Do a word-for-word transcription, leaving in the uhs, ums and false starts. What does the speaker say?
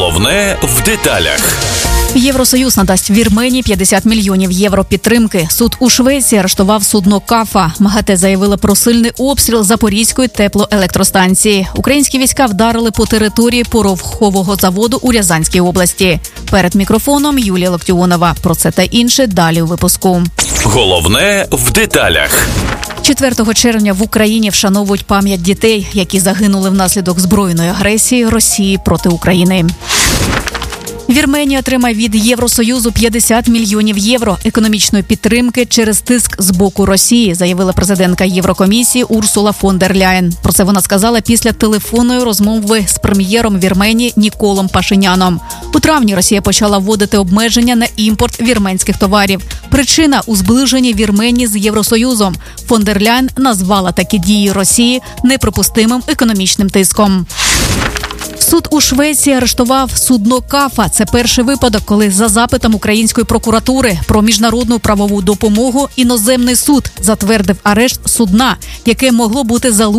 Головне в деталях. Євросоюз надасть Вірменії п'ятдесят мільйонів євро підтримки. Суд у Швеції арештував судно «Кафа». МАГАТЕ заявила про сильний обстріл Запорізької теплоелектростанції. Українські війська вдарили по території порохового заводу у Рязанській області. Перед мікрофоном Юлія Локтіонова. Про це та інше далі у випуску. Головне в деталях. четвертого червня в Україні вшановують пам'ять дітей, які загинули внаслідок збройної агресії Росії проти України. Вірменія отримає від Євросоюзу п'ятдесят мільйонів євро економічної підтримки через тиск з боку Росії, заявила президентка Єврокомісії Урсула фон дер Ляєн. Про це вона сказала після телефонної розмови з прем'єром Вірменії Ніколом Пашиняном. У травні Росія почала вводити обмеження на імпорт вірменських товарів. Причина – у зближенні Вірменії з Євросоюзом. Фон дер Ляєн назвала такі дії Росії неприпустимим економічним тиском. Суд у Швеції арештував судно «Кафа». Це перший випадок, коли за запитом української прокуратури про міжнародну правову допомогу іноземний суд затвердив арешт судна, яке могло бути залучене